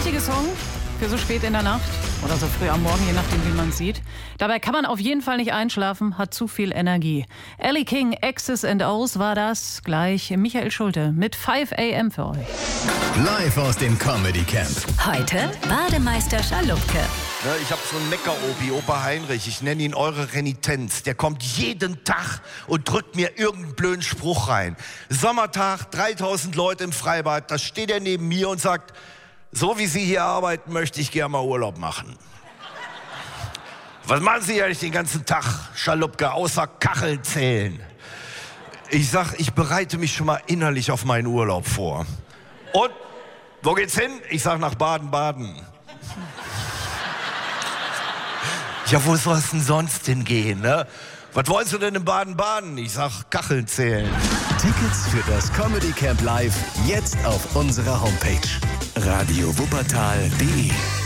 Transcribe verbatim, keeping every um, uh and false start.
richtige Song für so spät in der Nacht oder so früh am Morgen, je nachdem, wie man es sieht. Dabei kann man auf jeden Fall nicht einschlafen, hat zu viel Energie. Ellie King, X's and O's war das. Gleich Michael Schulte mit fünf a m für euch. Live aus dem Comedy Camp. Heute Bademeister Schalupke. Ja, ich habe so einen Mecker-Opi, Opa Heinrich, ich nenne ihn eure Renitenz. Der kommt jeden Tag und drückt mir irgendeinen blöden Spruch rein. Sommertag, dreitausend Leute im Freibad, da steht er neben mir und sagt, so wie Sie hier arbeiten, möchte ich gerne mal Urlaub machen. Was machen Sie eigentlich den ganzen Tag, Schalupke, außer Kacheln zählen? Ich sag, ich bereite mich schon mal innerlich auf meinen Urlaub vor. Und, wo geht's hin? Ich sag, nach Baden-Baden. Ja, wo soll es denn sonst hingehen, ne? Was wollen Sie denn in Baden-Baden? Ich sag, Kacheln zählen. Tickets für das Comedy Camp Live jetzt auf unserer Homepage radio wuppertal punkt de.